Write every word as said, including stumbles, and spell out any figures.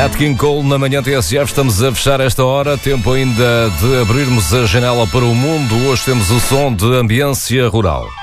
Nat King Cole na manhã T S F, estamos a fechar esta hora, tempo ainda de abrirmos a janela para o mundo. Hoje temos o som de ambiência rural.